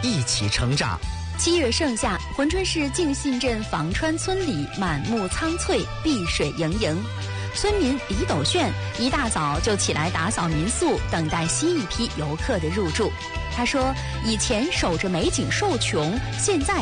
一起成长。 7月盛夏，珲春市敬信镇房川村里满目苍翠，碧水盈盈。村民李斗炫一大早就起来打扫民宿，等待新一批游客的入住。他说：“以前守着美景受穷，现在